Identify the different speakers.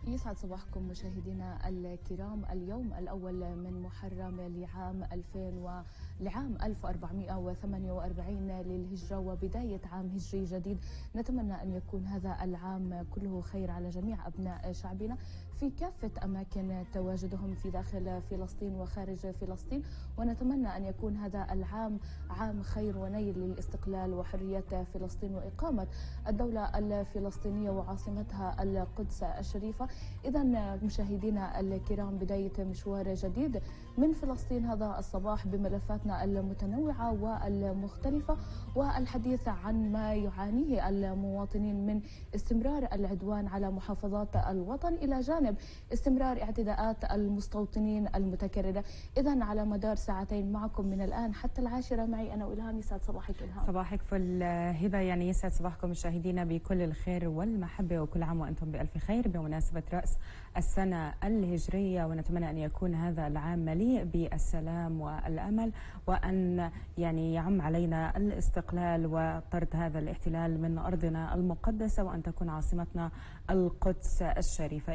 Speaker 1: يسعد صباحكم مشاهدينا الكرام. اليوم الأول من محرم لعام 1448 للهجرة وبداية عام هجري جديد. نتمنى أن يكون هذا العام كله خير على جميع أبناء شعبنا في كافة أماكن تواجدهم في داخل فلسطين وخارج فلسطين، ونتمنى أن يكون هذا العام عام خير ونيل للاستقلال وحرية فلسطين وإقامة الدولة الفلسطينية وعاصمتها القدس الشريفة. إذا مشاهدينا الكرام، بداية مشوار جديد من فلسطين هذا الصباح بملفاتنا المتنوعة والمختلفة، والحديث عن ما يعانيه المواطنين من استمرار العدوان على محافظات الوطن إلى جانب استمرار اعتداءات المستوطنين المتكررة. إذا على مدار ساعتين معكم من الآن حتى 10 معي أنا وإلهام. يسعد صباحك إلهام.
Speaker 2: صباحك فل هبة، يعني يسعد صباحكم مشاهدينا بكل الخير والمحبة، وكل عام وأنتم بألف خير بمناسبة رأس السنة الهجرية، ونتمنى أن يكون هذا العام مليء بالسلام والأمل، وأن يعني يعم علينا الاستقلال وطرد هذا الاحتلال من أرضنا المقدسة، وأن تكون عاصمتنا القدس الشريفة.